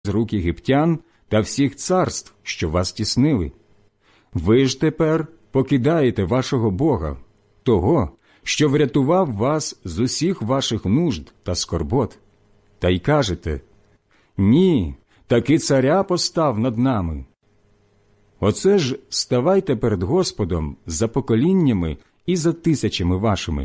з рук єгиптян та всіх царств, що вас тіснили. Ви ж тепер покидаєте вашого Бога, того, що врятував вас з усіх ваших нужд та скорбот, та й кажете: ні, таки царя постав над нами. Оце ж ставайте перед Господом за поколіннями і за тисячами вашими.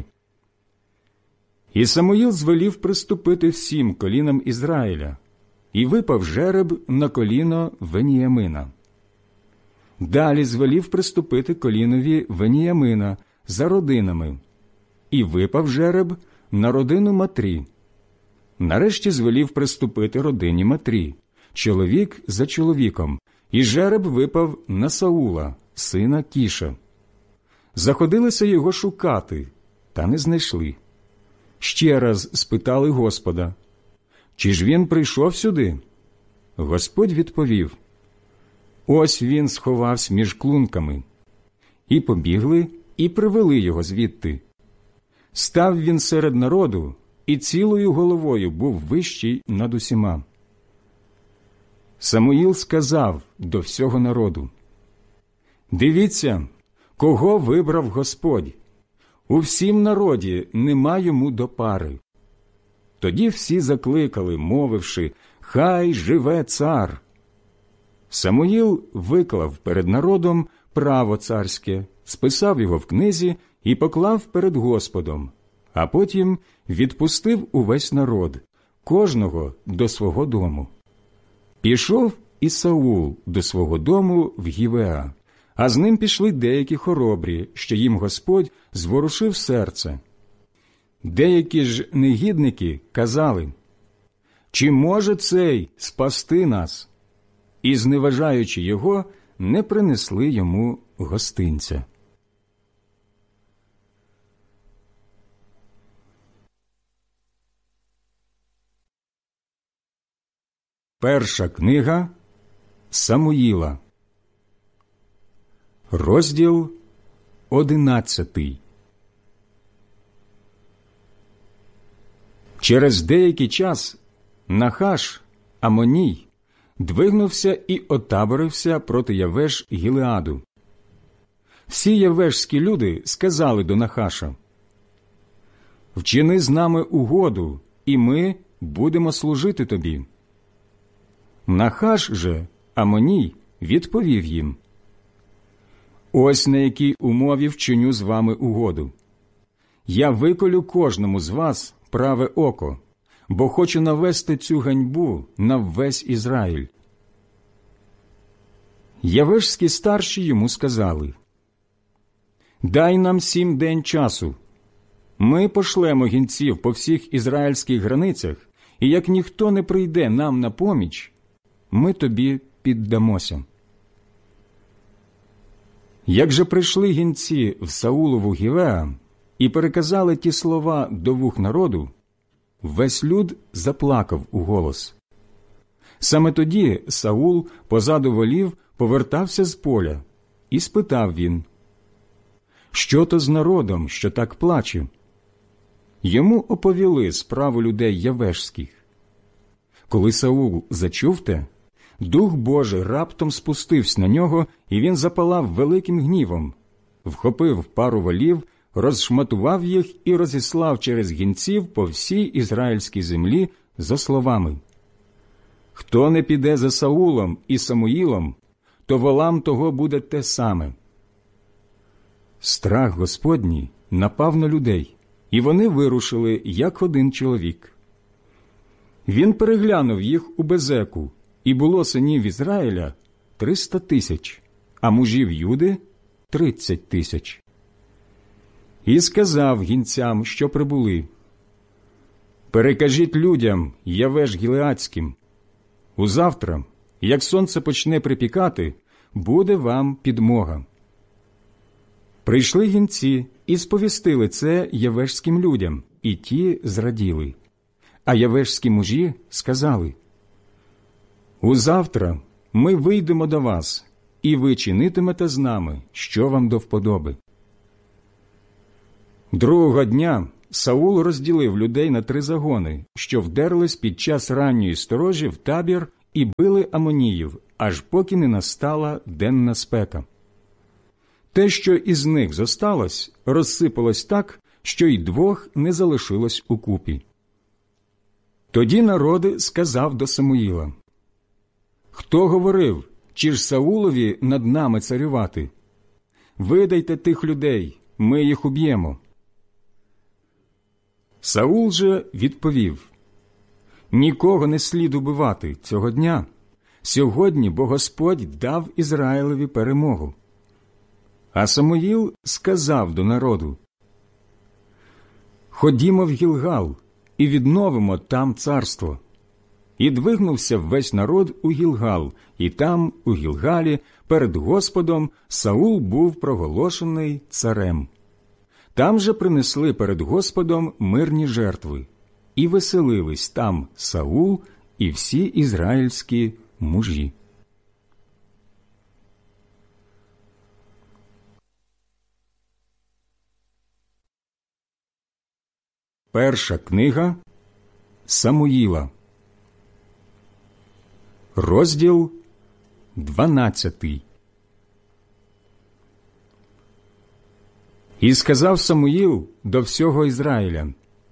І Самуїл звелів приступити всім колінам Ізраїля, і випав жереб на коліно Веніямина. Далі звелів приступити колінові Веніямина за родинами, і випав жереб на родину Матрі. Нарешті звелів приступити родині Матрі, чоловік за чоловіком, і жереб випав на Саула, сина Кіша. Заходилися його шукати, та не знайшли. Ще раз спитали Господа: чи ж він прийшов сюди? Господь відповів: ось він сховався між клунками. І побігли, і привели його звідти. Став він серед народу, і цілою головою був вищий над усіма. Самуїл сказав до всього народу: дивіться, кого вибрав Господь. У всім народі нема йому до пари. Тоді всі закликали, мовивши: хай живе цар. Самуїл виклав перед народом право царське, списав його в книзі і поклав перед Господом, а потім відпустив увесь народ, кожного до свого дому. Пішов і Саул до свого дому в Гівеа, а з ним пішли деякі хоробрі, що їм Господь зворушив серце. Деякі ж негідники казали: чи може цей спасти нас? І, зневажаючи його, не принесли йому гостинця. Перша книга Самуїла, розділ 11. Через деякий час Нахаш, Амоній, двигнувся і отаборився проти Явеш Гілеаду. Всі явешські люди сказали до Нахаша: «Вчини з нами угоду, і ми будемо служити тобі». Нахаш же, Амоній, відповів їм: «Ось на якій умові вчиню з вами угоду. Я виколю кожному з вас праве око, бо хочу навести цю ганьбу на весь Ізраїль». Явешські старші йому сказали: «Дай нам 7 день часу. Ми пошлемо гінців по всіх ізраїльських границях, і як ніхто не прийде нам на поміч, ми тобі піддамося». Як же прийшли гінці в Саулову Гівеа і переказали ті слова до вух народу, весь люд заплакав уголос. Саме тоді Саул позаду волів повертався з поля, і спитав він: «Що то з народом, що так плаче?» Йому оповіли справу людей явешських. Коли Саул зачув те, Дух Божий раптом спустився на нього, і він запалав великим гнівом, вхопив пару волів, розшматував їх і розіслав через гінців по всій ізраїльській землі зо словами: «Хто не піде за Саулом і Самуїлом, то волам того буде те саме». Страх Господній напав на людей, і вони вирушили, як один чоловік. Він переглянув їх у Безеку, і було синів Ізраїля 300 000, а мужів Юди 30 000. І сказав гінцям, що прибули: «Перекажіть людям Явеш Гілеадським: узавтра, як сонце почне припікати, буде вам підмога». Прийшли гінці і сповістили це явешським людям, і ті зраділи. А явешські мужі сказали: «Узавтра ми вийдемо до вас, і ви чинитимете з нами, що вам до вподоби». Другого дня Саул розділив людей на 3 загони, що вдерлись під час ранньої сторожі в табір і били амоніїв, аж поки не настала денна спека. Те, що із них зосталось, розсипалось так, що й двох не залишилось укупі. Тоді народ сказав до Самуїла: «Хто говорив, чи ж Саулові над нами царювати? Видайте тих людей, ми їх уб'ємо». Саул же відповів: «Нікого не слід убивати цього дня. Сьогодні бо Господь дав Ізраїлеві перемогу». А Самуїл сказав до народу: «Ходімо в Гілгал і відновимо там царство». І двигнувся весь народ у Гілгал, і там, у Гілгалі, перед Господом, Саул був проголошений царем. Там же принесли перед Господом мирні жертви, і веселились там Саул і всі ізраїльські мужі. Перша книга Самуїла, розділ 12. І сказав Самуїл до всього Ізраїля: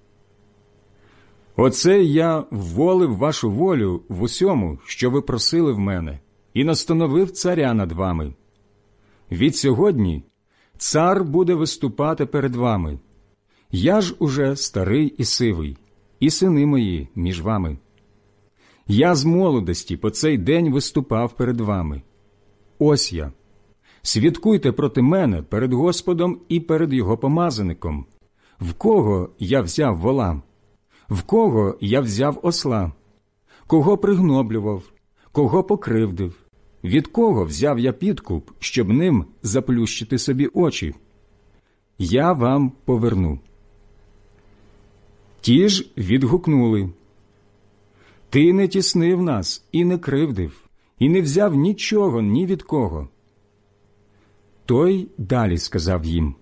«Оце я вволив вашу волю в усьому, що ви просили в мене, і настановив царя над вами. Відсьогодні цар буде виступати перед вами. Я ж уже старий і сивий, і сини мої між вами. Я з молодості по цей день виступав перед вами. Ось я. Свідкуйте проти мене перед Господом і перед його помазаником. В кого я взяв вола? В кого я взяв осла? Кого пригноблював? Кого покривдив? Від кого взяв я підкуп, щоб ним заплющити собі очі? Я вам поверну». Ті ж відгукнули: «Ти не тіснив нас і не кривдив, і не взяв нічого ні від кого». Той далі сказав їм: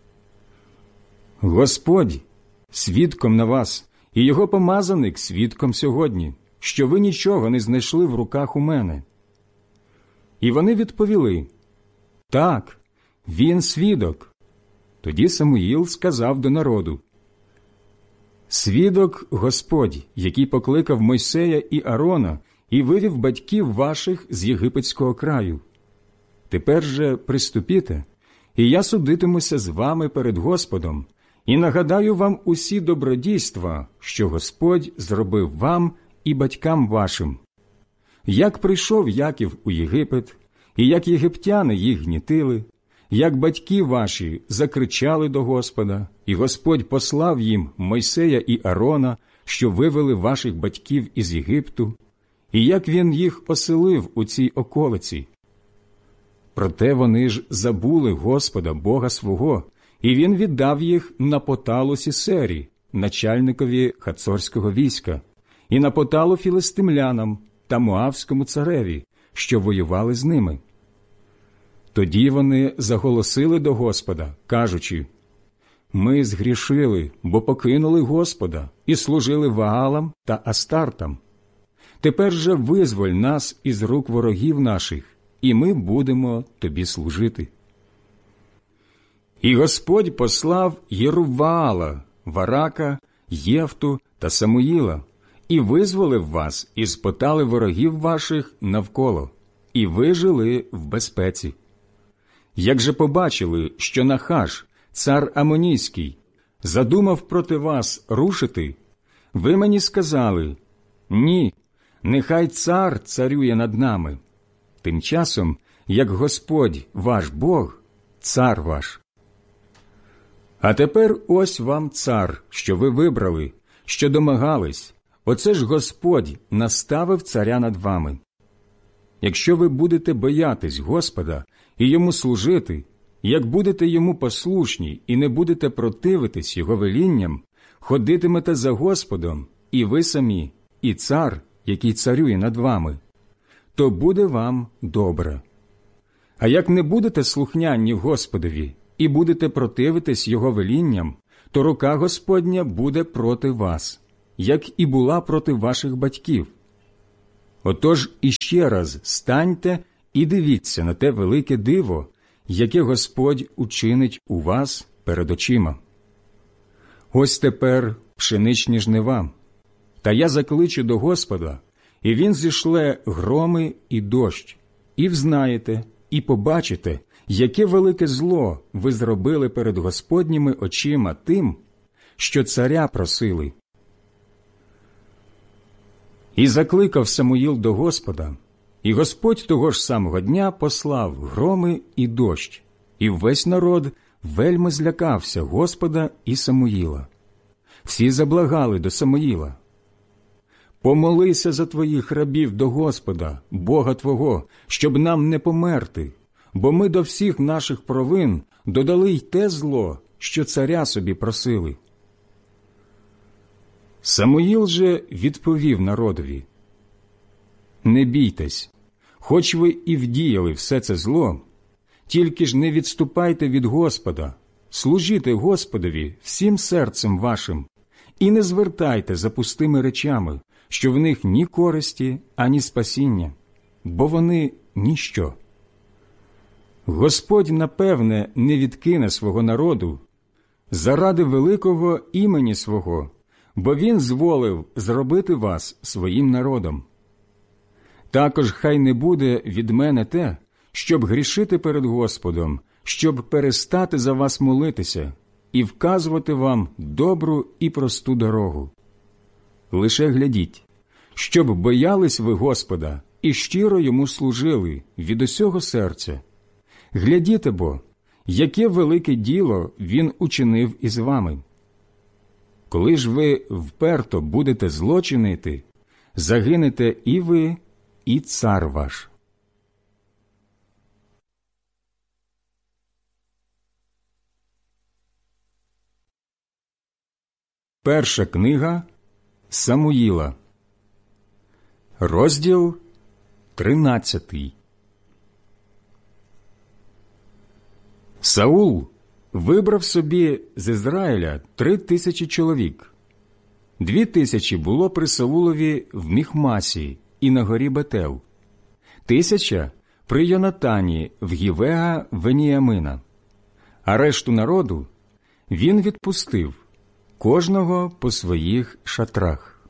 «Господь свідком на вас, і його помазаник свідком сьогодні, що ви нічого не знайшли в руках у мене». І вони відповіли: «Так, він свідок». Тоді Самуїл сказав до народу: «Свідок Господь, який покликав Мойсея і Аарона і вивів батьків ваших з єгипетського краю. Тепер же приступіте, і я судитимуся з вами перед Господом, і нагадаю вам усі добродійства, що Господь зробив вам і батькам вашим. Як прийшов Яків у Єгипет, і як єгиптяни їх гнітили, як батьки ваші закричали до Господа, і Господь послав їм Мойсея і Аарона, що вивели ваших батьків із Єгипту, і як він їх оселив у цій околиці. Проте вони ж забули Господа, Бога свого, і він віддав їх на поталу Сісері, начальникові хацорського війська, і на поталу філистимлянам та Моавському цареві, що воювали з ними. Тоді вони заголосили до Господа, кажучи: «Ми згрішили, бо покинули Господа і служили Ваалам та Астартам. Тепер же визволь нас із рук ворогів наших, і ми будемо тобі служити». І Господь послав Єруббаала, Варака, Єфту та Самуїла, і визволив вас із потали ворогів ваших навколо, і ви жили в безпеці. Як же побачили, що Нахаш, цар Амонійський, задумав проти вас рушити, ви мені сказали: «Ні, нехай цар царює над нами». Тим часом, як Господь ваш Бог, цар ваш. А тепер ось вам цар, що ви вибрали, що домагались, оце ж Господь наставив царя над вами. Якщо ви будете боятись Господа і йому служити, як будете йому послушні і не будете противитись його велінням, ходитимете за Господом, і ви самі, і цар, який царює над вами, то буде вам добре. А як не будете слухняні Господові і будете противитись його велінням, то рука Господня буде проти вас, як і була проти ваших батьків. Отож іще раз станьте і дивіться на те велике диво, яке Господь учинить у вас перед очима. Ось тепер пшеничні жнива, та я закличу до Господа, і Він зішле громи і дощ, і взнаєте, і побачите, яке велике зло ви зробили перед Господніми очима тим, що царя просили. І закликав Самуїл до Господа, і Господь того ж самого дня послав громи і дощ, і весь народ вельми злякався Господа і Самуїла. Всі заблагали до Самуїла: «Помолися за твоїх рабів до Господа, Бога твого, щоб нам не померти, бо ми до всіх наших провин додали й те зло, що царя собі просили». Самуїл же відповів народові: «Не бійтесь, хоч ви і вдіяли все це зло, тільки ж не відступайте від Господа, служіте Господові всім серцем вашим, і не звертайте за пустими речами, що в них ні користі, ані спасіння, бо вони ніщо. Господь, напевне, не відкине свого народу заради великого імені свого, бо Він зволив зробити вас своїм народом. Також хай не буде від мене те, щоб грішити перед Господом, щоб перестати за вас молитися і вказувати вам добру і просту дорогу. Лише глядіть, щоб боялись ви Господа і щиро Йому служили від усього серця. Глядіте бо, яке велике діло Він учинив із вами. Коли ж ви вперто будете злочинити, загинете і ви, і цар ваш». Перша книга Самуїла, розділ 13. Саул вибрав собі з Ізраїля 3000 чоловік. 2000 було при Саулові в Міхмасі і на горі Бетел, 1000 при Йонатані в Гівеа Веніямина, а решту народу він відпустив, кожного по своїх шатрах.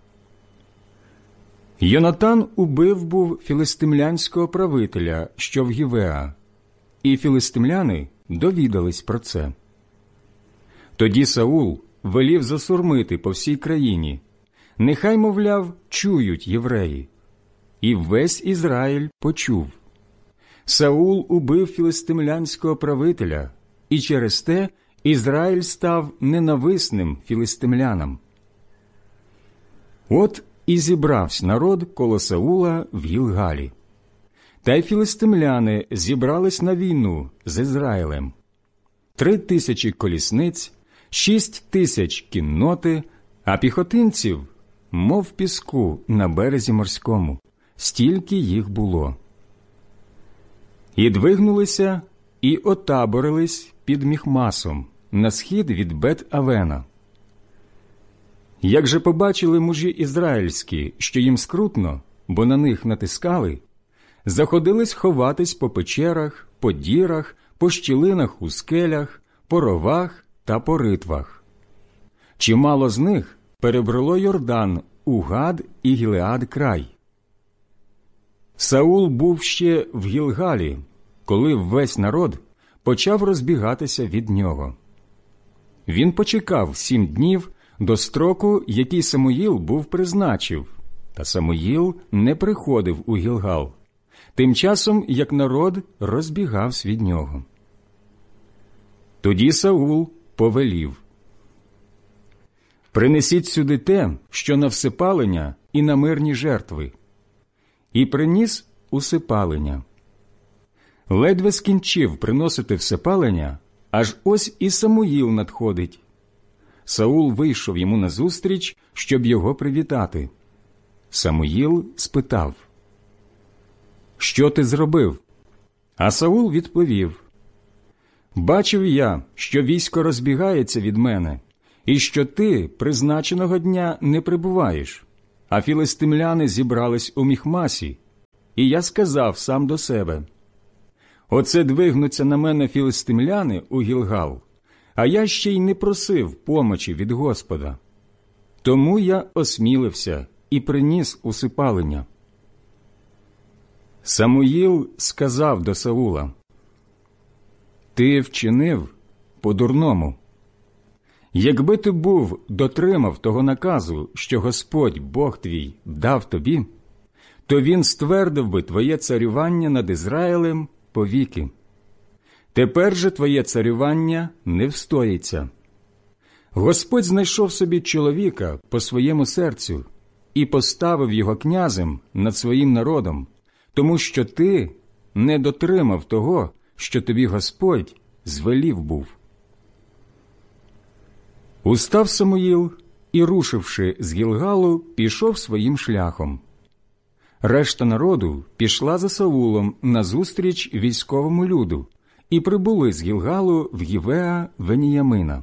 Йонатан убив був філистимлянського правителя, що в Гівеа, і філистимляни довідались про це. Тоді Саул велів засурмити по всій країні, нехай, мовляв, чують євреї. І весь Ізраїль почув. Саул убив філистимлянського правителя, і через те Ізраїль став ненависним філистимлянам. От і зібрався народ коло Саула в Гілгалі. Та й філистимляни зібрались на війну з Ізраїлем. 3000 колісниць, 6000 кінноти, а піхотинців, мов піску на березі морському, стільки їх було. І двигнулися, і отаборились під Міхмасом, на схід від Бет-Авена. Як же побачили мужі ізраїльські, що їм скрутно, бо на них натискали, заходились ховатись по печерах, по дірах, по щілинах у скелях, по ровах та по ритвах. Чимало з них перебрало Йордан у Гад і Гілеад край. Саул був ще в Гілгалі, коли весь народ почав розбігатися від нього. Він почекав 7 днів до строку, який Самуїл був призначив, та Самуїл не приходив у Гілгал, тим часом, як народ розбігався від нього. Тоді Саул повелів: «Принесіть сюди те, що на всипалення і на мирні жертви». І приніс усипалення. Ледве скінчив приносити всипалення, аж ось і Самуїл надходить. Саул вийшов йому назустріч, щоб його привітати. Самуїл спитав: «Що ти зробив?» А Саул відповів: «Бачив я, що військо розбігається від мене, і що ти призначеного дня не прибуваєш. а філистимляни зібрались у Міхмасі, і я сказав сам до себе: оце двигнуться на мене філистимляни у Гілгал, а я ще й не просив помочі від Господа. Тому я осмілився і приніс усипалення. Самуїл сказав до Саула: ти вчинив по-дурному. Якби ти був дотримав того наказу, що Господь, Бог твій, дав тобі, то він ствердив би твоє царювання над Ізраїлем повіки. Тепер же твоє царювання не встоїться. Господь знайшов собі чоловіка по своєму серцю і поставив його князем над своїм народом, тому що ти не дотримав того, що тобі Господь звелів був. Устав Самуїл і, рушивши з Гілгалу, пішов своїм шляхом. Решта народу пішла за Саулом назустріч військовому люду і прибули з Гілгалу в Гівеа Веніямина.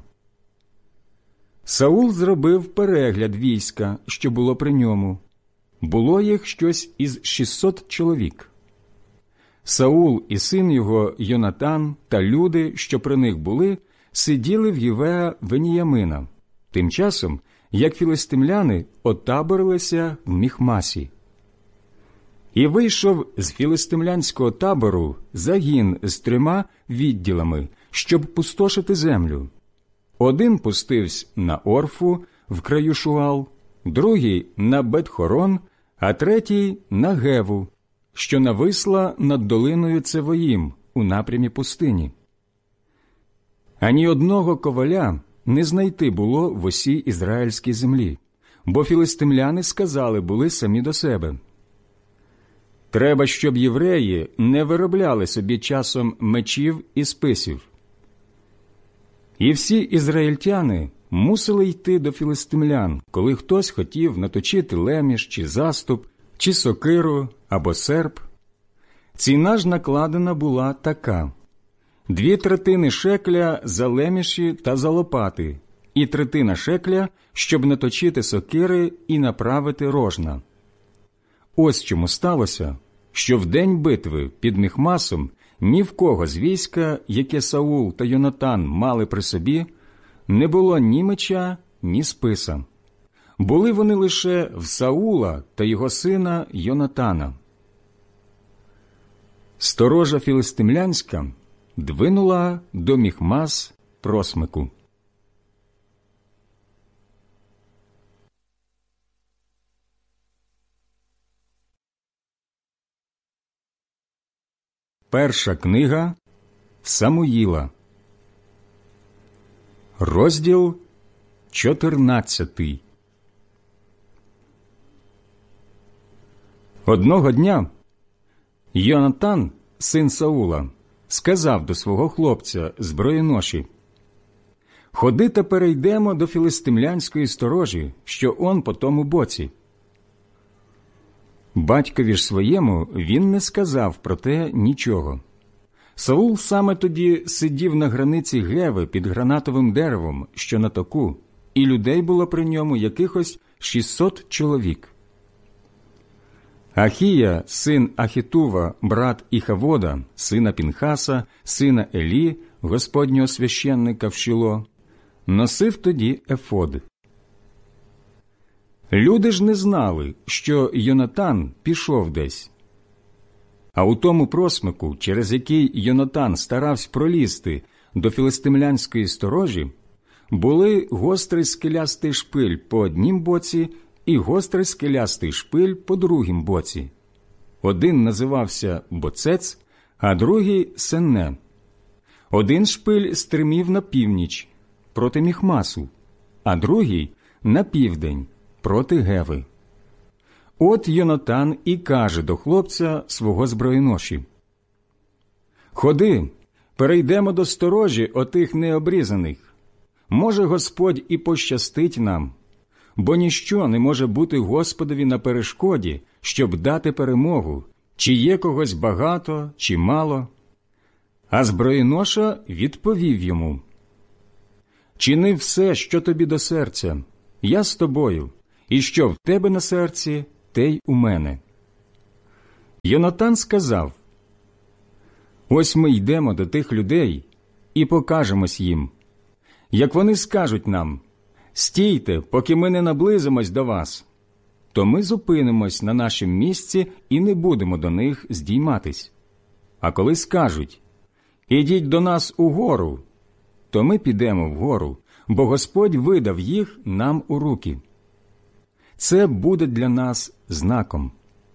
Саул зробив перегляд війська, що було при ньому. Було їх щось із 600 чоловік. Саул і син його Йонатан та люди, що при них були, сиділи в Гівеа Веніямина, тим часом, як філистимляни отаборилися в Міхмасі. І вийшов з філистимлянського табору загін з 3 відділами, щоб пустошити землю. Один пустився на Орфу в краю Шуал, другий – на Бет-хорон, а третій – на Геву, що нависла над долиною Цевоїм у напрямі пустині. Ані одного коваля не знайти було в усій ізраїльській землі, бо філистимляни сказали були самі до себе: треба, щоб євреї не виробляли собі часом мечів і списів. І всі ізраїльтяни мусили йти до філистимлян, коли хтось хотів наточити леміш чи заступ, чи сокиру або серп. Ціна ж накладена була така: 2/3 шекля за леміші та за лопати, і 1/3 шекля, щоб наточити сокири і направити рожна. Ось чому сталося, що в день битви під Міхмасом ні в кого з війська, яке Саул та Йонатан мали при собі, не було ні меча, ні списа. Були вони лише в Саула та його сина Йонатана. Сторожа філистимлянська двинула до Міхмас просмику. Перша книга Самуїла, розділ 14. Одного дня Йонатан, син Саула, сказав до свого хлопця зброєноші: «Ходи та перейдемо до філистимлянської сторожі, що он по тому боці». Батькові ж своєму він не сказав про те нічого. Саул саме тоді сидів на границі Геви під гранатовим деревом, що на току, і людей було при ньому якихось 600 чоловік. Ахія, син Ахітува, брат Іхавода, сина Пінхаса, сина Елі, господнього священника в Шіло, носив тоді ефод. Люди ж не знали, що Йонатан пішов десь. А у тому просмику, через який Йонатан старався пролізти до філистимлянської сторожі, були гострий скелястий шпиль по однім боці і гострий скелястий шпиль по другім боці. Один називався Боцец, а другий Сенне. Один шпиль стримів на північ, проти Міхмасу, а другий – на південь, проти Геви. От Йонатан і каже до хлопця свого зброєноші: «Ходи, перейдемо до сторожі отих необрізаних. Може, Господь і пощастить нам, бо ніщо не може бути Господові на перешкоді, щоб дати перемогу, чи є когось багато, чи мало». А зброєноша відповів йому: «Чини все, що тобі до серця, я з тобою, і що в тебе на серці, те й у мене». Йонатан сказав: «Ось ми йдемо до тих людей і покажемось їм. Як вони скажуть нам: стійте, поки ми не наблизимось до вас, то ми зупинимось на нашім місці і не будемо до них здійматись. А коли скажуть: ідіть до нас угору, то ми підемо вгору, бо Господь видав їх нам у руки. Це буде для нас знаком».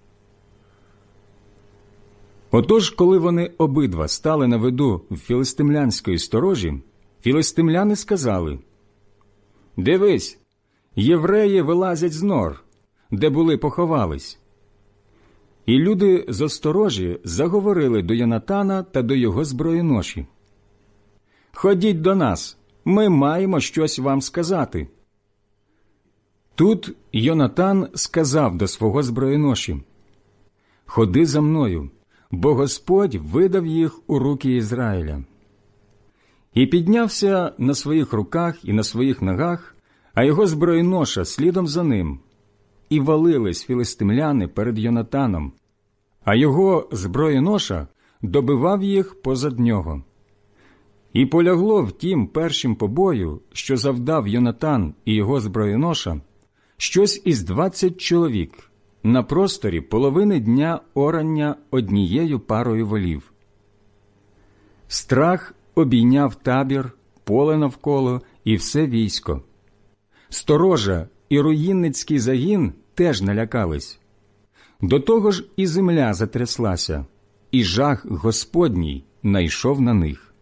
Отож, коли вони обидва стали на виду в філистимлянської сторожі, філистимляни сказали: «Дивись, євреї вилазять з нор, де були поховались». І люди з осторожі заговорили до Йонатана та до його зброєноші: «Ходіть до нас, ми маємо щось вам сказати». Тут Йонатан сказав до свого зброєноші: «Ходи за мною, бо Господь видав їх у руки Ізраїля». І піднявся на своїх руках і на своїх ногах, а його зброєноша слідом за ним. І валились філистимляни перед Йонатаном, а його зброєноша добивав їх позад нього. І полягло в тім першім побою, що завдав Йонатан і його зброєноша, щось із 20 чоловік на просторі половини дня орання однією парою волів. Страх обійняв табір, поле навколо і все військо. Сторожа і руїнницький загін теж налякались. До того ж і земля затряслася, і жах Господній найшов на них.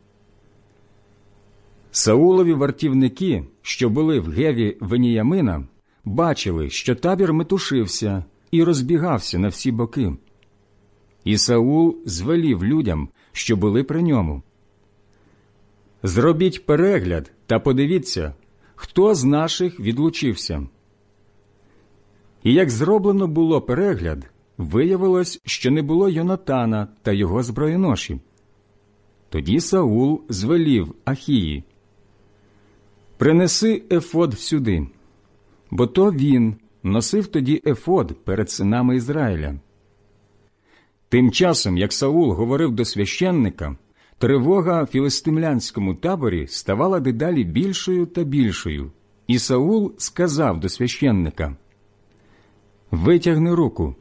Саулові вартівники, що були в Геві Веніямина, бачили, що табір метушився і розбігався на всі боки. І Саул звелів людям, що були при ньому: «Зробіть перегляд та подивіться, хто з наших відлучився». І як зроблено було перегляд, виявилось, що не було Йонатана та його зброєноші. Тоді Саул звелів Ахії: «Принеси ефод сюди», бо то він носив тоді ефод перед синами Ізраїля. Тим часом, як Саул говорив до священника, тривога в філистимлянському таборі ставала дедалі більшою та більшою, і Саул сказав до священника: «Витягни руку».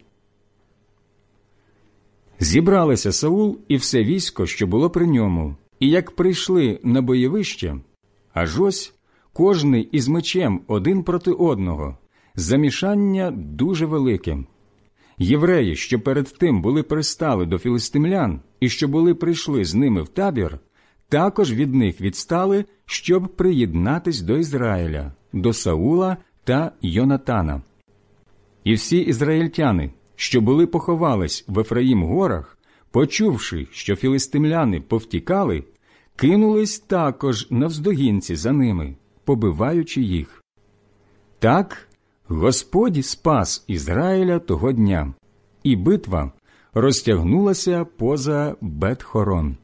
Зібралися Саул і все військо, що було при ньому, і як прийшли на бойовище, аж ось кожний із мечем один проти одного, замішання дуже велике. Євреї, що перед тим були пристали до філистимлян і що були прийшли з ними в табір, також від них відстали, щоб приєднатись до Ізраїля, до Саула та Йонатана. І всі ізраїльтяни, що були поховались в Ефраїм-горах, почувши, що філистимляни повтікали, кинулись також навздогінці за ними, побиваючи їх. Так Господь спас Ізраїля того дня, і битва розтягнулася поза Бет-хорон.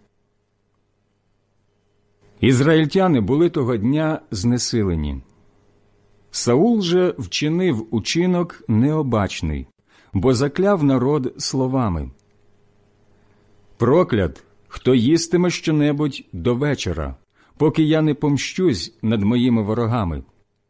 Ізраїльтяни були того дня знесилені. Саул же вчинив учинок необачний, бо закляв народ словами: «Проклят, хто їстиме щонебудь до вечора, поки я не помщусь над моїми ворогами».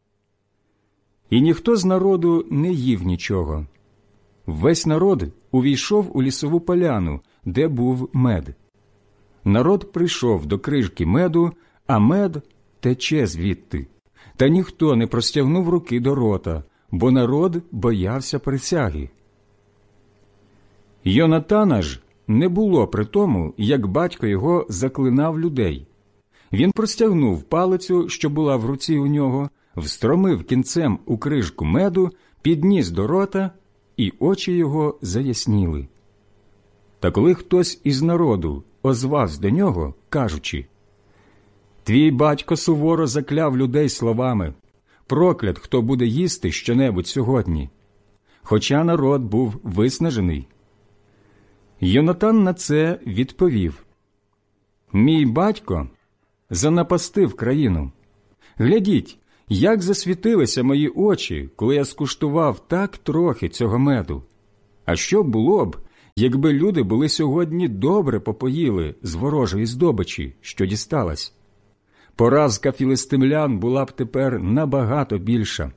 І ніхто з народу не їв нічого. Весь народ увійшов у лісову поляну, де був мед. Народ прийшов до крижки меду, а мед тече звідти. Та ніхто не простягнув руки до рота, бо народ боявся присяги. Йонатана ж не було при тому, як батько його заклинав людей. Він простягнув палицю, що була в руці у нього, встромив кінцем у крижку меду, підніс до рота, і очі його заясніли. Та коли хтось із народу озвався до нього, кажучи: «Твій батько суворо закляв людей словами: проклят, хто буде їсти щонебудь сьогодні», хоча народ був виснажений. Йонатан на це відповів: «Мій батько занапастив країну. Глядіть, Як засвітилися мої очі, коли я скуштував так трохи цього меду. А що було б, якби люди були сьогодні добре попоїли з ворожої здобичі, що дісталась? Поразка філистимлян була б тепер набагато більша.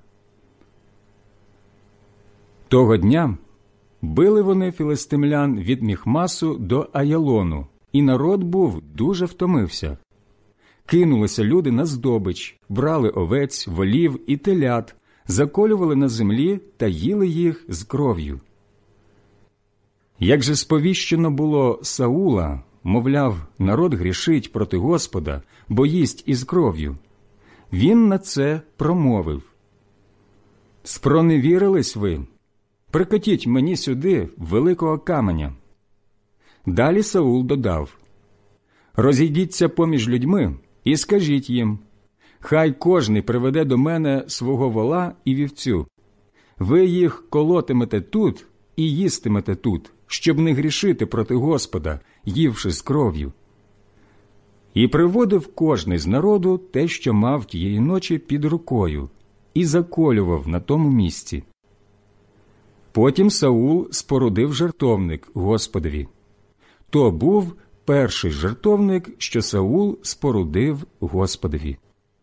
Того дня били вони філистимлян від Міхмасу до Аялону, і народ був дуже втомився. Кинулися люди на здобич, брали овець, волів і телят, заколювали на землі та їли їх з кров'ю. Як же сповіщено було Саула, мовляв, народ грішить проти Господа, бо їсть із кров'ю, він на це промовив: «Спроневірились ви? Прикотіть мені сюди великого каменя». Далі Саул додав: «Розійдіться поміж людьми і скажіть їм: хай кожний приведе до мене свого вола і вівцю. Ви їх колотимете тут і їстимете тут, щоб не грішити проти Господа, ївши з кров'ю». І приводив кожний з народу те, що мав тієї ночі під рукою, і заколював на тому місці. Потім Саул спорудив жертовник Господові. То був перший жертовник, що Саул спорудив Господові.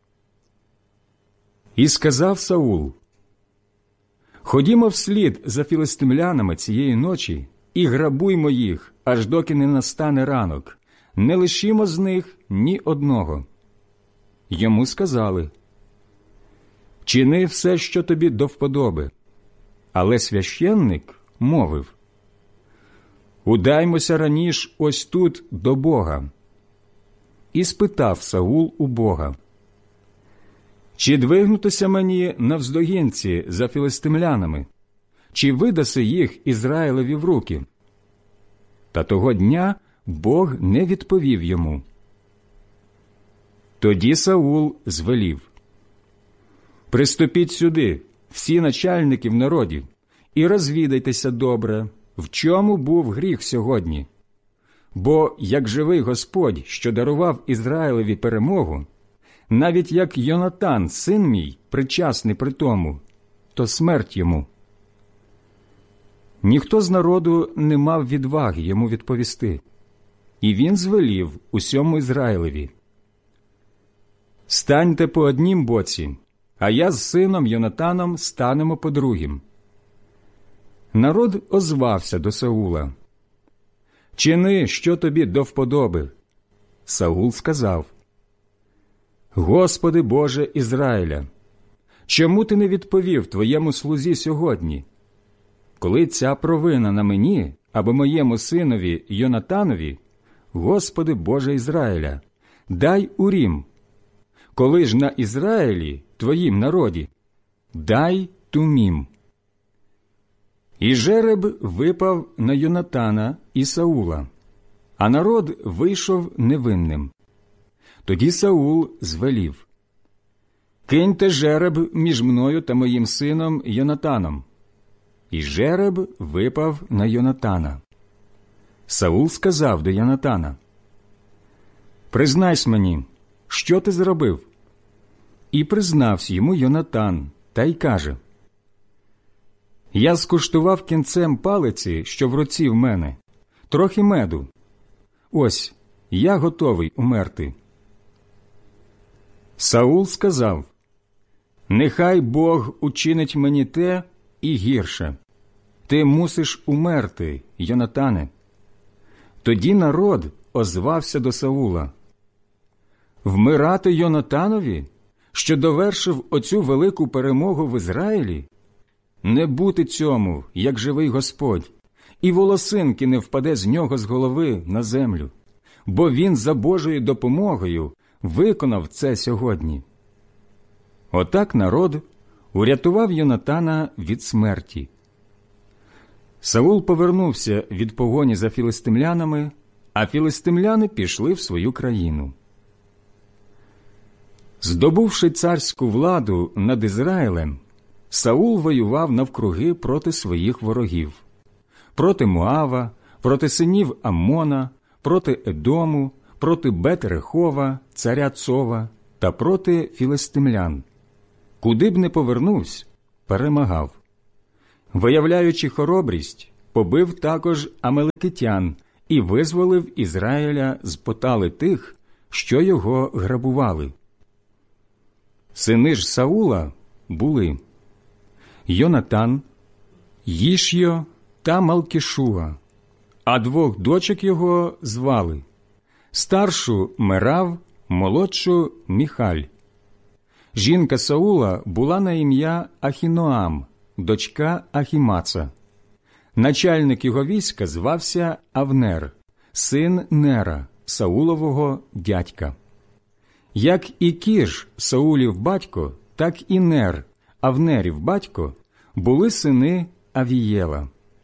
І сказав Саул: «Ходімо вслід за філистимлянами цієї ночі і грабуймо їх, аж доки не настане ранок. Не лишімо з них ні одного». Йому сказали: «Чини все, що тобі до вподоби». Але священник мовив: «Удаймося раніш ось тут до Бога». І спитав Саул у Бога: «Чи двигнутися мені навздогінці за філистимлянами? Чи видаси їх Ізраїлеві в руки?» Та того дня Бог не відповів йому. Тоді Саул звелів: «Приступіть сюди, всі начальники в народі, і розвідайтеся добре, в чому був гріх сьогодні. Бо, як живий Господь, що дарував Ізраїлеві перемогу, навіть як Йонатан, син мій, причасний при тому, то смерть йому». Ніхто з народу не мав відваги йому відповісти, і він звелів усьому Ізраїлеві: «Станьте по однім боці, а я з сином Йонатаном станемо по другім». Народ озвався до Саула: «Чини, що тобі до вподоби». Саул сказав: «Господи Боже Ізраїля, чому ти не відповів твоєму слузі сьогодні? Коли ця провина на мені або моєму синові Йонатанові, Господи Боже Ізраїля, дай Урім. Коли ж на Ізраїлі, твоїм народі, дай Тумім». І жереб випав на Йонатана і Саула, а народ вийшов невинним. Тоді Саул звелів: «Киньте жереб між мною та моїм сином Йонатаном». І жереб випав на Йонатана. Саул сказав до Йонатана: «Признайсь мені, що ти зробив?» І признався йому Йонатан, та й каже: «Я скуштував кінцем палиці, що в руці в мене, трохи меду. Ось, я готовий умерти». Саул сказав: «Нехай Бог учинить мені те і гірше. Ти мусиш умерти, Йонатане». Тоді народ озвався до Саула: «Вмирати Йонатанові, що довершив оцю велику перемогу в Ізраїлі? Не бути цьому, як живий Господь, і волосинки не впаде з нього з голови на землю, бо він за Божою допомогою виконав це сьогодні». Отак народ урятував Йонатана від смерті. Саул повернувся від погоні за філистимлянами, а філистимляни пішли в свою країну. Здобувши царську владу над Ізраїлем, Саул воював навкруги проти своїх ворогів – проти Моава, проти синів Аммона, проти Едому, проти Бет-Рехова, царя Цова та проти філистимлян. куди б не повернувся, перемагав. Виявляючи хоробрість, побив також амалекитян і визволив Ізраїля з потали тих, що його грабували. Сини ж Саула були Йонатан, Їшйо та Малкішуа, а двох дочок його звали старшу Мерав, молодшу Міхаль. Жінка Саула була на ім'я Ахіноам, дочка Ахімаца. Начальник його війська звався Авнер, син Нера, Саулового дядька. Як і Кіш, Саулів батько, так і Нер, Авнерів батько, були сини Авієла.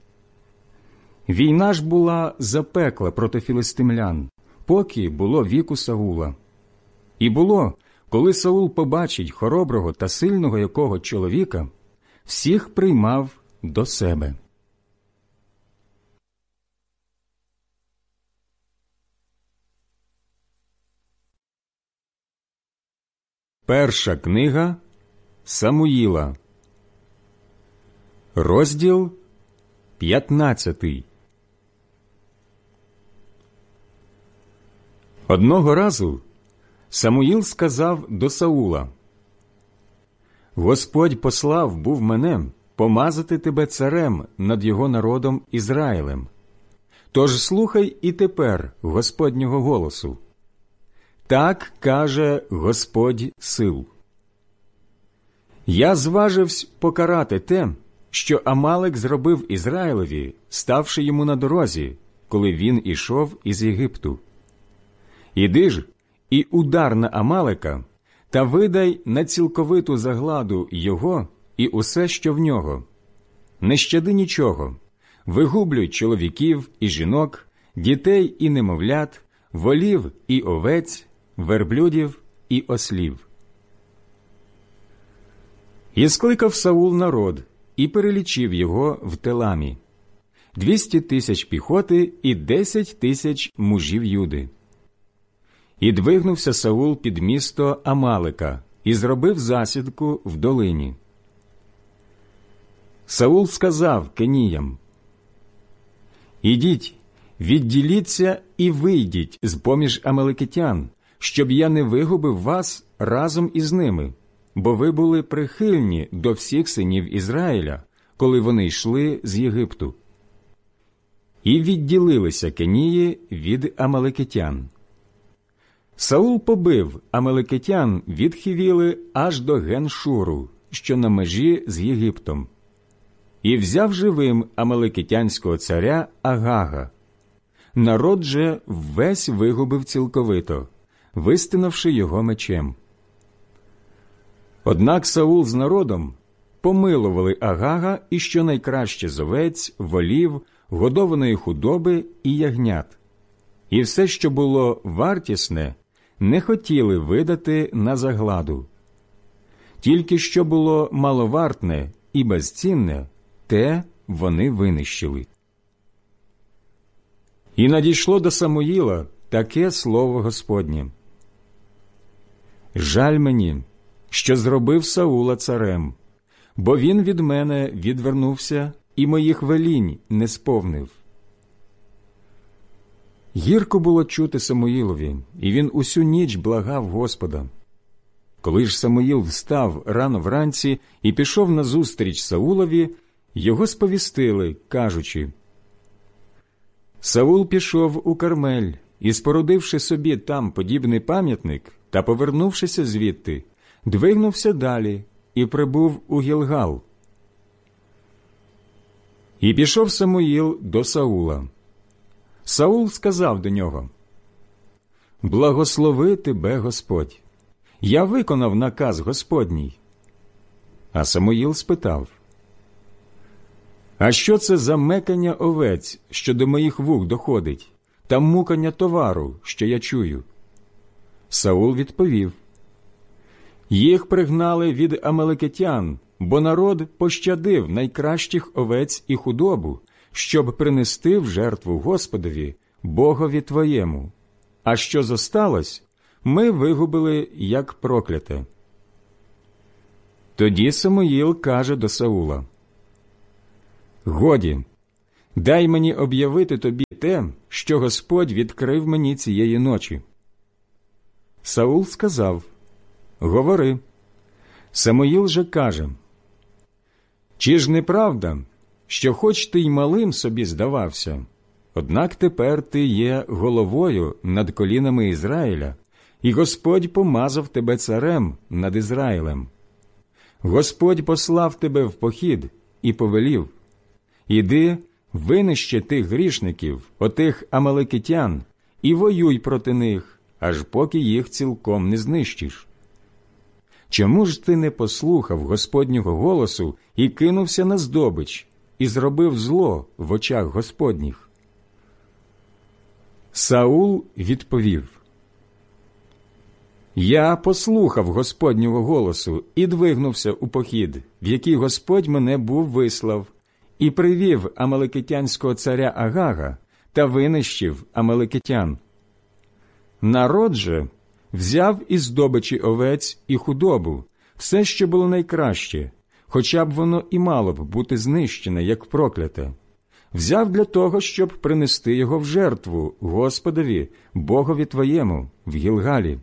Війна ж була запекла проти філистимлян, поки було віку Саула. І було, коли Саул побачить хороброго та сильного якого чоловіка, всіх приймав до себе. Перша книга Самуїла, розділ 15. Одного разу Самуїл сказав до Саула: «Господь послав був мене помазати тебе царем над його народом Ізраїлем. Тож слухай і тепер Господнього голосу. Так каже Господь сил. Я зваживсь покарати те, що Амалек зробив Ізраїлеві, ставши йому на дорозі, коли він ішов із Єгипту. Іди ж і удар на Амалека, та видай на цілковиту загладу його і усе, що в нього. Не щади нічого, вигублюй чоловіків і жінок, дітей і немовлят, волів і овець, верблюдів і ослів». І скликав Саул народ і перелічив його в Теламі: 200 тисяч піхоти і 10 тисяч мужів Юди. І двигнувся Саул під місто Амалека і зробив засідку в долині. Саул сказав Кеніям: «Ідіть, відділіться і вийдіть з-поміж амалекитян, щоб я не вигубив вас разом із ними, бо ви були прихильні до всіх синів Ізраїля, коли вони йшли з Єгипту». І відділилися Кенії від амалекитян. Саул побив амалекитян від Хівіли аж до Ген-Шуру, що на межі з Єгиптом, і взяв живим амалекитянського царя Агага. Народ же весь вигубив цілковито, вистинавши його мечем. Однак Саул з народом помилували Агага і щонайкраще з овець, волів, годованої худоби і ягнят. І все, що було вартісне, не хотіли видати на загладу. Тільки що було маловартне і безцінне, те вони винищили. І надійшло до Самуїла таке слово Господнє: «Жаль мені, що зробив Саула царем, бо він від мене відвернувся і моїх велінь не сповнив». Гірко було чути Самуїлові, і він усю ніч благав Господа. Коли ж Самуїл встав рано вранці і пішов назустріч Саулові, його сповістили, кажучи: «Саул пішов у Кармель і, спорудивши собі там подібний пам'ятник та повернувшися звідти, двигнувся далі і прибув у Гілгал». І пішов Самуїл до Саула. Саул сказав до нього: «Благослови тебе Господь! Я виконав наказ Господній». А Самуїл спитав: «А що це за мекання овець, що до моїх вух доходить, та мукання товару, що я чую?» Саул відповів: «Їх пригнали від амалекитян, бо народ пощадив найкращих овець і худобу, щоб принести в жертву Господові, Богові твоєму. А що зосталось, ми вигубили як прокляте». Тоді Самуїл каже до Саула: «Годі, дай мені об'явити тобі те, що Господь відкрив мені цієї ночі». Саул сказав: «Говори». Самуїл же каже: «Чи ж не правда, що хоч ти й малим собі здавався, однак тепер ти є головою над колінами Ізраїля, і Господь помазав тебе царем над Ізраїлем? Господь послав тебе в похід і повелів: іди, винищи тих грішників, отих амалекитян, і воюй проти них, аж поки їх цілком не знищиш. Чому ж ти не послухав Господнього голосу і кинувся на здобич, і зробив зло в очах Господніх?» Саул відповів: «Я послухав Господнього голосу і двигнувся у похід, в який Господь мене був вислав, і привів амалекитянського царя Агага та винищив амалекитян. Народ же взяв із здобичі овець і худобу, все, що було найкраще, хоча б воно і мало б бути знищене, як прокляте. Взяв для того, щоб принести його в жертву Господові, Богові твоєму, в Гілгалі».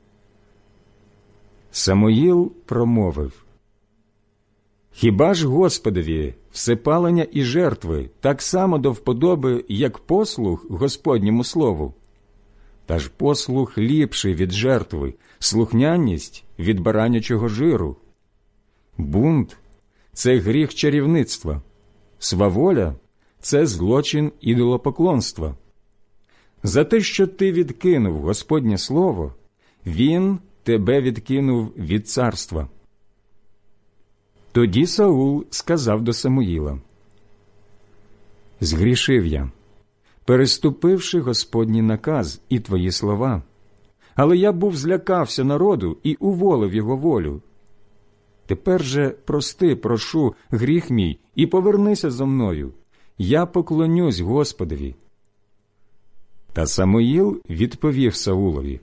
Самуїл промовив: «Хіба ж Господові всепалення і жертви так само до вподоби, як послух Господньому слову? Та ж послух ліпший від жертви, слухняність від баранячого жиру. Бунт – це гріх чарівництва, сваволя – це злочин ідолопоклонства. За те, що ти відкинув Господнє слово, Він тебе відкинув від царства». Тоді Саул сказав до Самуїла: «Згрішив я, переступивши Господній наказ і твої слова, але я був злякався народу і уволив його волю. Тепер же прости, прошу, гріх мій, і повернися зо мною, я поклонюсь Господові». Та Самуїл відповів Саулові: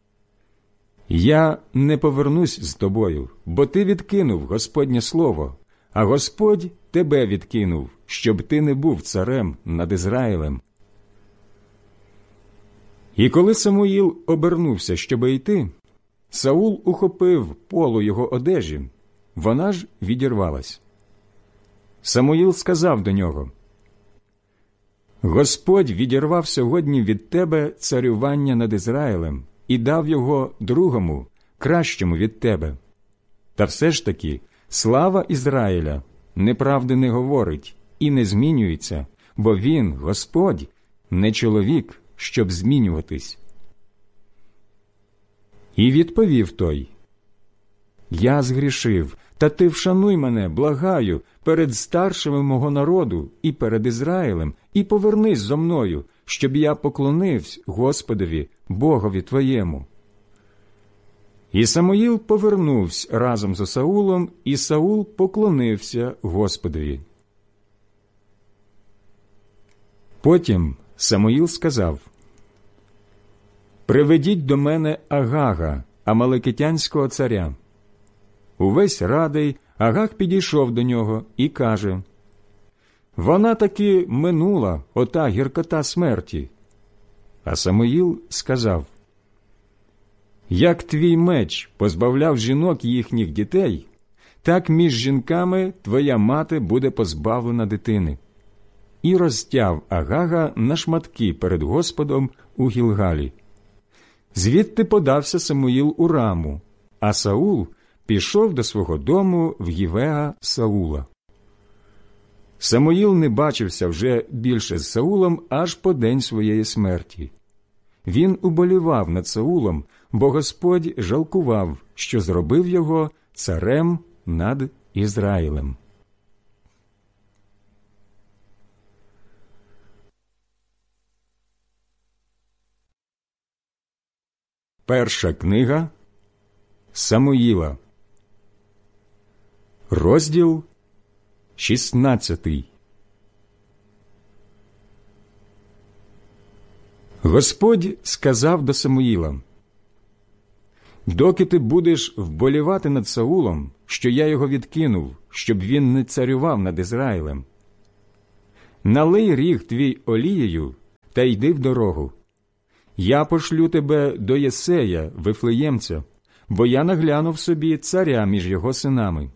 «Я не повернусь з тобою, бо ти відкинув Господнє слово, а Господь тебе відкинув, щоб ти не був царем над Ізраїлем». І коли Самуїл обернувся, щоби йти, Саул ухопив полу його одежі, вона ж відірвалась. Самуїл сказав до нього: «Господь відірвав сьогодні від тебе царювання над Ізраїлем і дав його другому, кращому від тебе. Та все ж таки слава Ізраїля неправди не говорить і не змінюється, бо він, Господь, не чоловік, щоб змінюватись». І відповів той: «Я згрішив, та ти вшануй мене, благаю, перед старшими мого народу і перед Ізраїлем, і повернись зо мною, щоб я поклонився Господові, Богові твоєму». І Самуїл повернувся разом з Саулом, і Саул поклонився Господові. Потім Самуїл сказав: «Приведіть до мене Агага, амалекитянського царя». Увесь радий Агаг підійшов до нього і каже: «Вона таки минула, ота гіркота смерті». А Самуїл сказав: «Як твій меч позбавляв жінок їхніх дітей, так між жінками твоя мати буде позбавлена дитини». І розтяв Агага на шматки перед Господом у Гілгалі. Звідти подався Самуїл у Раму, а Саул пішов до свого дому в Гівеа Саула. Самуїл не бачився вже більше з Саулом аж по день своєї смерті. Він уболівав над Саулом, бо Господь жалкував, що зробив його царем над Ізраїлем. Перша книга Самуїла, розділ 16. Господь сказав до Самуїла: Доки ти будеш вболівати над Саулом, що я його відкинув, щоб він не царював над Ізраїлем. Налий ріг твій олією та йди в дорогу. Я пошлю тебе до Єсея, Вифлеємця, бо я наглянув собі царя між його синами.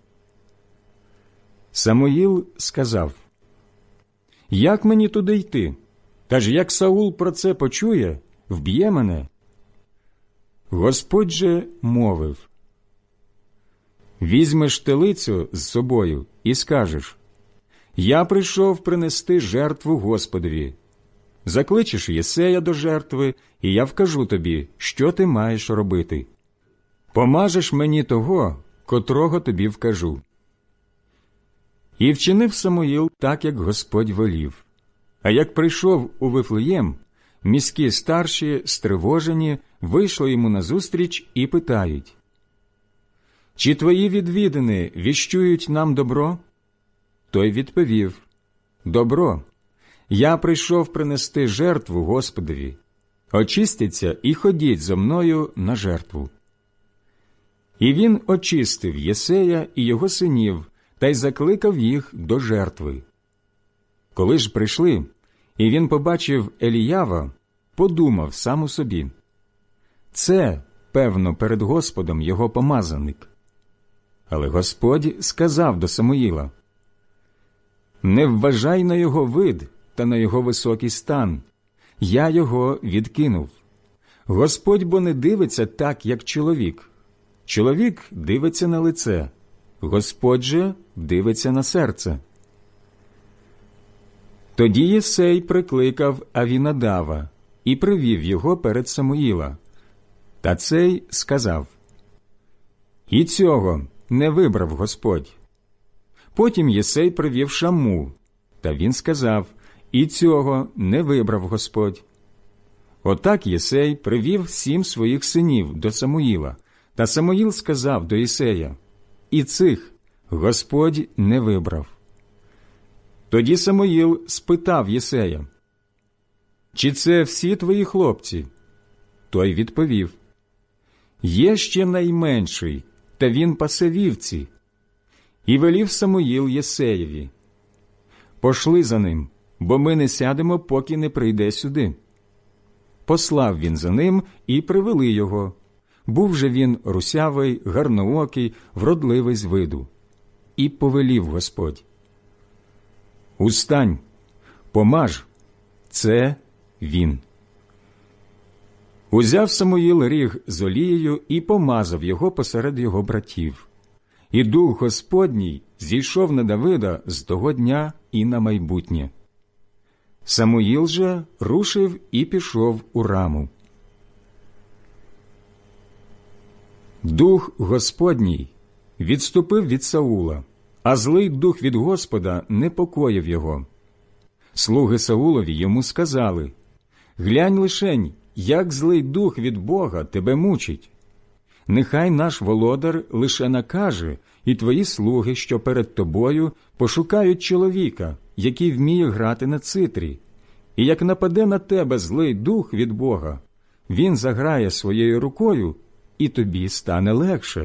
Самуїл сказав: як мені туди йти? Та ж як Саул про це почує, вб'є мене. Господь же мовив: візьмеш телицю з собою і скажеш: я прийшов принести жертву Господові. Закличеш Єсея до жертви, і я вкажу тобі, що ти маєш робити. Помажеш мені того, котрого тобі вкажу. І вчинив Самуїл так, як Господь волів. А як прийшов у Вифлеєм, міські старші, стривожені, вийшли йому назустріч і питають: чи твої відвідини віщують нам добро? Той відповів: добро. Я прийшов принести жертву Господові. Очистіться і ходіть зо мною на жертву. І він очистив Єсея і його синів та й закликав їх до жертви. Коли ж прийшли, і він побачив Еліява, подумав сам у собі: це, певно, перед Господом його помазаник. Але Господь сказав до Самуїла: не вважай на його вид та на його високий стан. Я його відкинув. Господь бо не дивиться так, як чоловік. Чоловік дивиться на лице, Господь же дивиться на серце. Тоді Єсей прикликав Авінадава і привів його перед Самуїла. Та цей сказав: і цього не вибрав Господь. Потім Єсей привів Шамму, та він сказав: і цього не вибрав Господь. Отак Єсей привів 7 своїх синів до Самуїла, та Самуїл сказав до Єсея: і цих Господь не вибрав. Тоді Самуїл спитав Єсея: чи це всі твої хлопці? Той відповів: є ще найменший, та він пасе вівці. І велів Самуїл Єсеєві: пошли за ним, бо ми не сядемо, поки не прийде сюди. Послав він за ним, і привели його. Був же він русявий, гарноокий, вродливий з виду. І повелів Господь: устань, помаж, це він. Узяв Самуїл ріг з олією і помазав його посеред його братів. І Дух Господній зійшов на Давида з того дня і на майбутнє. Самуїл же рушив і пішов у Раму. Дух Господній відступив від Саула, а злий дух від Господа непокоїв його. Слуги Саулові йому сказали: глянь лишень, як злий дух від Бога тебе мучить. Нехай наш володар лише накаже, і твої слуги, що перед тобою, пошукають чоловіка, який вміє грати на цитрі. І як нападе на тебе злий дух від Бога, він заграє своєю рукою, і тобі стане легше.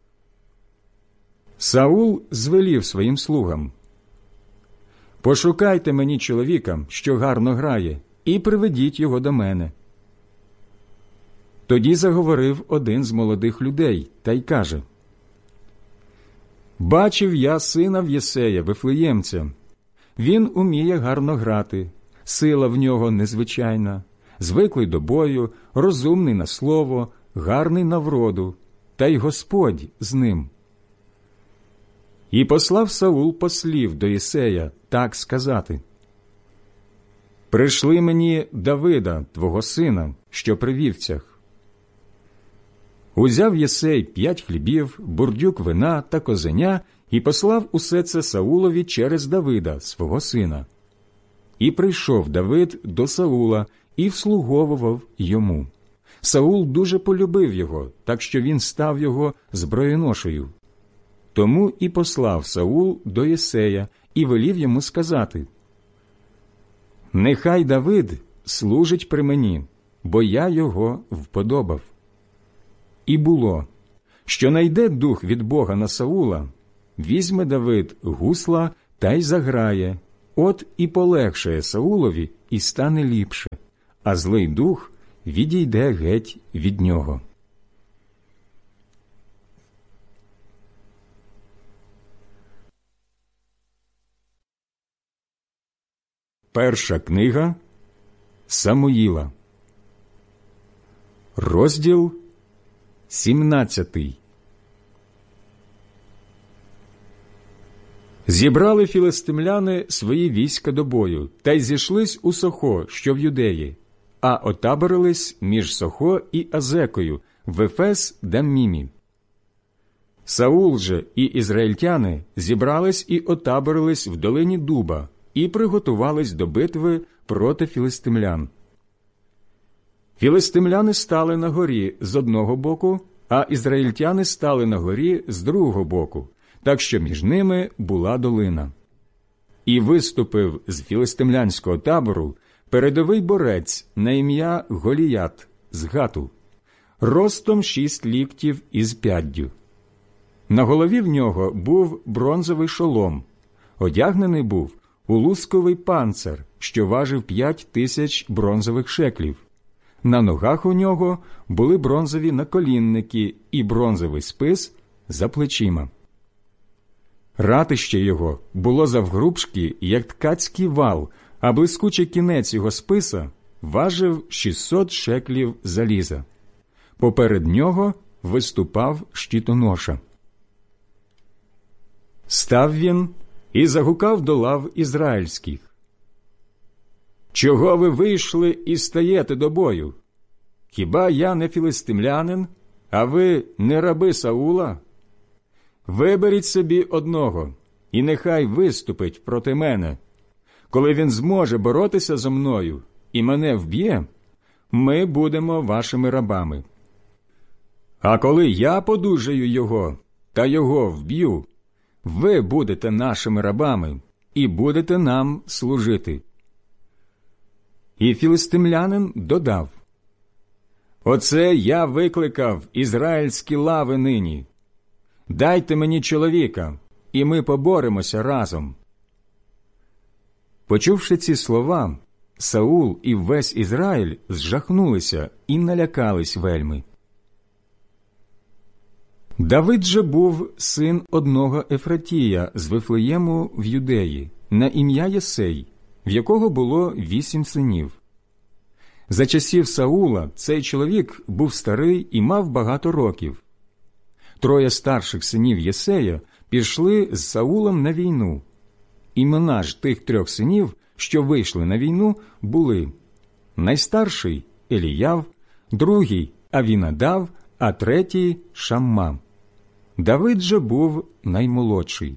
Саул звелів своїм слугам: пошукайте мені чоловіка, що гарно грає, і приведіть його до мене. Тоді заговорив один з молодих людей та й каже: бачив я сина в Єсея, Вифлеємця. Він уміє гарно грати, сила в нього незвичайна, звиклий до бою, розумний на слово, гарний на вроду, та й Господь з ним. І послав Саул послів до Єсея так сказати: прийшли мені Давида, твого сина, що при вівцях. Узяв Єсей 5 хлібів, бурдюк вина та козеня і послав усе це Саулові через Давида, свого сина. І прийшов Давид до Саула і вслуговував йому. Саул дуже полюбив його, так що він став його зброєношею. Тому і послав Саул до Єсея і велів йому сказати: нехай Давид служить при мені, бо я його вподобав. І було, що найде дух від Бога на Саула, візьме Давид гусла та й заграє, от і полегшає Саулові, і стане ліпше, а злий дух відійде геть від нього. Перша книга Самуїла, розділ 17. Зібрали філистимляни свої війська до бою, та й зійшлись у Сохо, що в Юдеї, а отаборились між Сохо і Азекою в Ефес-Даммімі. Саул же і ізраїльтяни зібрались і отаборились в долині Дуба, і приготувались до битви проти філистимлян. Філистимляни стали на горі з одного боку, а ізраїльтяни стали на горі з другого боку, так що між ними була долина. І виступив з філистимлянського табору передовий борець на ім'я Голіят з Гату, ростом 6 ліктів із п'яддю. На голові в нього був бронзовий шолом, одягнений був у лусковий панцир, що важив 5000 бронзових шеклів. На ногах у нього були бронзові наколінники і бронзовий спис за плечима. Ратище його було завгрубшки, як ткацький вал, а блискучий кінець його списа важив 600 шеклів заліза. Поперед нього виступав щитоноша. Став він і загукав до лав ізраїльських: «Чого ви вийшли і стаєте до бою? Хіба я не філистимлянин, а ви не раби Саула? Виберіть собі одного, і нехай виступить проти мене. Коли він зможе боротися зо мною і мене вб'є, ми будемо вашими рабами. А коли я подужаю його та його вб'ю, ви будете нашими рабами і будете нам служити». І філистимлянин додав: «Оце я викликав ізраїльські лави нині. Дайте мені чоловіка, і ми поборемося разом». Почувши ці слова, Саул і весь Ізраїль зжахнулися і налякались вельми. Давид же був син одного Ефратія з Вифлеєму в Юдеї, на ім'я Єсей, в якого було 8 синів. За часів Саула цей чоловік був старий і мав багато років. 3 старших синів Єсея пішли з Саулом на війну. Імена ж тих 3 синів, що вийшли на війну, були: найстарший – Еліяв, другий – Авінадав, а третій – Шамма. Давид же був наймолодший.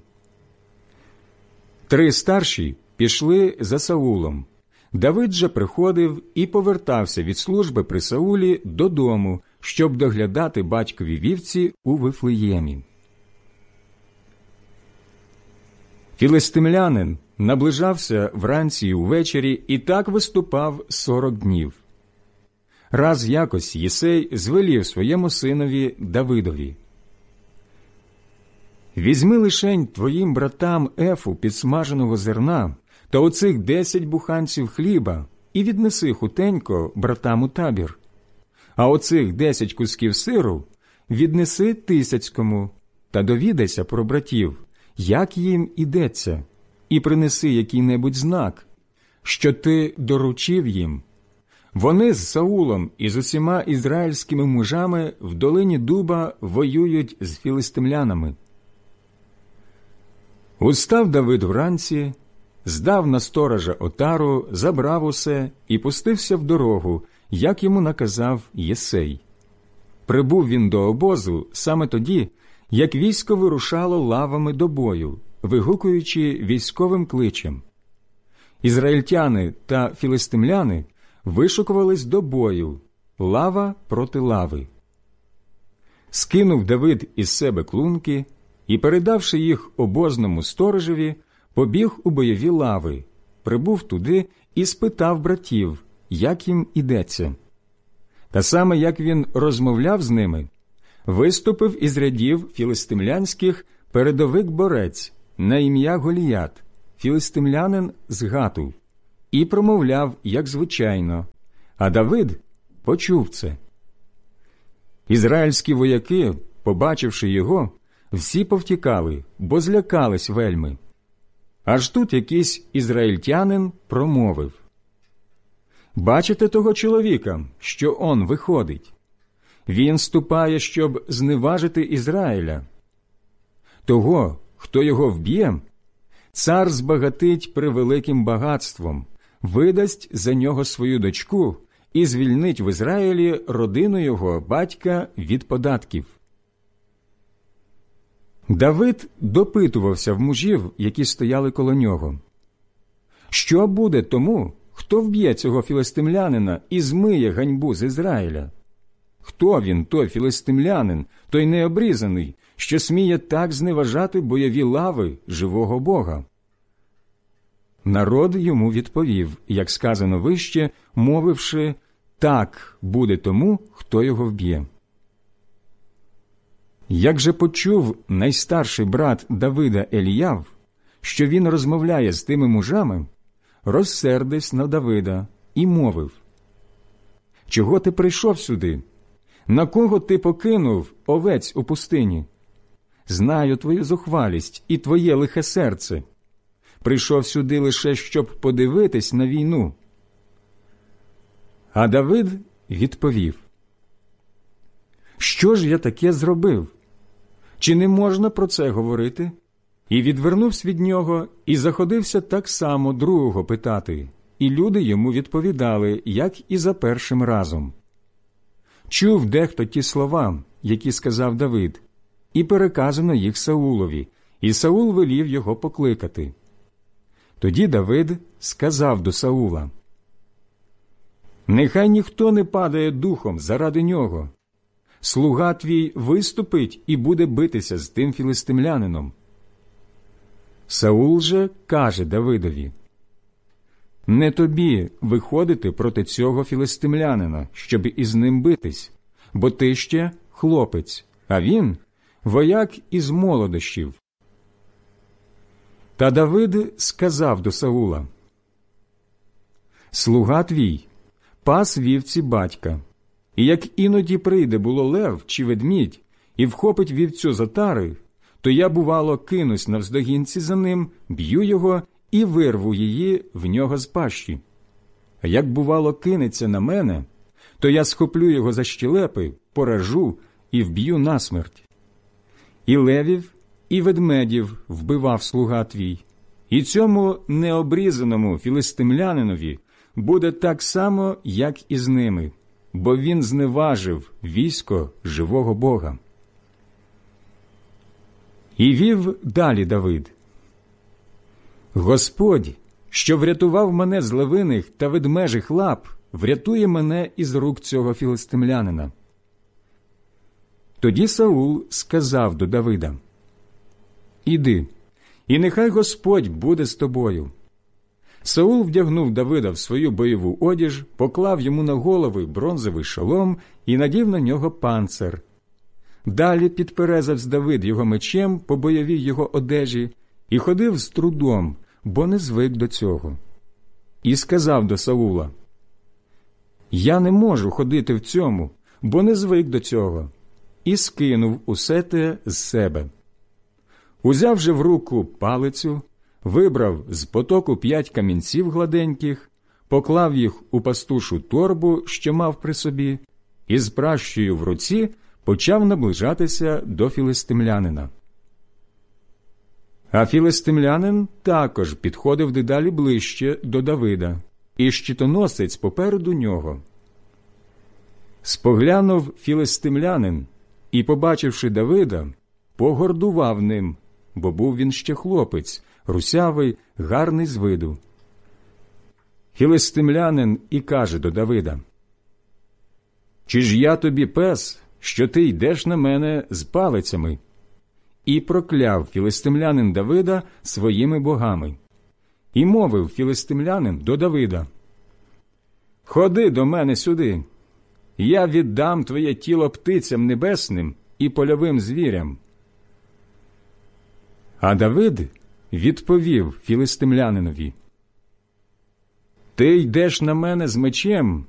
3 старші пішли за Саулом. Давид же приходив і повертався від служби при Саулі додому, щоб доглядати батькові вівці у Вифлеємі. Філистимлянин наближався вранці й увечері і так виступав 40 днів. Раз якось Єсей звелів своєму синові Давидові: «Візьми лишень твоїм братам ефу підсмаженого зерна та оцих 10 буханців хліба і віднеси хутенько братам у табір. А оцих 10 кусків сиру віднеси Тисяцькому та довідайся про братів, як їм ідеться, і принеси який-небудь знак, що ти доручив їм. Вони з Саулом і з усіма ізраїльськими мужами в долині Дуба воюють з філистимлянами». Устав Давид вранці, здав на сторожа отару, забрав усе і пустився в дорогу, як йому наказав Єсей. Прибув він до обозу саме тоді, як військо вирушало лавами до бою, вигукуючи військовим кличем. Ізраїльтяни та філистимляни вишукувались до бою, лава проти лави. Скинув Давид із себе клунки і, передавши їх обозному сторожеві, побіг у бойові лави, прибув туди і спитав братів, як їм ідеться. Та саме як він розмовляв з ними, виступив із рядів філистимлянських передовик борець на ім'я Голіят, філистимлянин з Гату, і промовляв, як звичайно, а Давид почув це. Ізраїльські вояки, побачивши його, всі повтікали, бо злякались вельми. Аж тут якийсь ізраїльтянин промовив: «Бачите того чоловіка, що он виходить? Він ступає, щоб зневажити Ізраїля. Того, хто його вб'є, цар збагатить превеликим багатством, видасть за нього свою дочку і звільнить в Ізраїлі родину його батька від податків». Давид допитувався в мужів, які стояли коло нього: «Що буде тому, хто вб'є цього філистимлянина і змиє ганьбу з Ізраїля? Хто він, той філистимлянин, той необрізаний, що сміє так зневажати бойові лави живого Бога?» Народ йому відповів, як сказано вище, мовивши: «Так буде тому, хто його вб'є». Як же почув найстарший брат Давида Еліяв, що він розмовляє з тими мужами, розсердився на Давида і мовив: «Чого ти прийшов сюди? На кого ти покинув овець у пустині? Знаю твою зухвалість і твоє лихе серце. Прийшов сюди лише, щоб подивитись на війну». А Давид відповів: «Що ж я таке зробив? Чи не можна про це говорити?» І відвернувся від нього, і заходився так само другого питати, і люди йому відповідали, як і за першим разом. Чув дехто ті слова, які сказав Давид, і переказано їх Саулові, і Саул велів його покликати. Тоді Давид сказав до Саула: «Нехай ніхто не падає духом заради нього. Слуга твій виступить і буде битися з тим філистимлянином». Саул же каже Давидові: «Не тобі виходити проти цього філистимлянина, щоб із ним битись, бо ти ще хлопець, а він – вояк із молодощів». Та Давид сказав до Саула: «Слуга твій пас вівці батька, і як іноді прийде було лев чи ведмідь і вхопить вівцю за тари, то я, бувало, кинусь навздогінці за ним, б'ю його і вирву її в нього з пащі. А як, бувало, кинеться на мене, то я схоплю його за щелепи, поражу і вб'ю насмерть. І левів, і ведмедів вбивав слуга твій, і цьому необрізаному філистимлянинові буде так само, як і з ними, бо він зневажив військо живого Бога». І вів далі Давид: «Господь, що врятував мене з левиних та ведмежих лап, врятує мене із рук цього філистимлянина». Тоді Саул сказав до Давида: «Іди, і нехай Господь буде з тобою». Саул вдягнув Давида в свою бойову одіж, поклав йому на голову бронзовий шолом і надів на нього панцир. Далі підперезав Давид його мечем по бойовій його одежі і ходив з трудом, бо не звик до цього. І сказав до Саула: «Я не можу ходити в цьому, бо не звик до цього», і скинув усе те з себе. Узяв же в руку палицю, вибрав з потоку 5 камінців гладеньких, поклав їх у пастушу торбу, що мав при собі, і з пращею в руці почав наближатися до філистимлянина. А філистимлянин також підходив дедалі ближче до Давида, і щитоносець попереду нього. Споглянув філистимлянин і, побачивши Давида, погордував ним, бо був він ще хлопець, русявий, гарний з виду. Філистимлянин і каже до Давида: «Чи ж я тобі пес, що ти йдеш на мене з палицями?» І прокляв філистимлянин Давида своїми богами. І мовив філистимлянин до Давида: «Ходи до мене сюди, я віддам твоє тіло птицям небесним і польовим звірям». А Давид відповів філистимлянинові: «Ти йдеш на мене з мечем